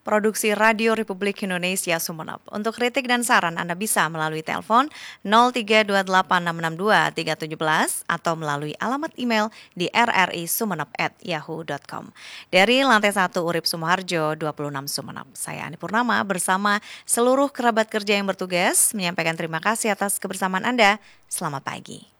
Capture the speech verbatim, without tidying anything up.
Produksi Radio Republik Indonesia Sumeneb. Untuk kritik dan saran Anda bisa melalui telepon nol tiga dua delapan enam enam dua tiga tujuh atau melalui alamat email di r r i sumeneb at yahoo dot com. Dari lantai satu Urip Sumoharjo dua puluh enam Sumeneb, saya Ani Purnama bersama seluruh kerabat kerja yang bertugas menyampaikan terima kasih atas kebersamaan Anda. Selamat pagi.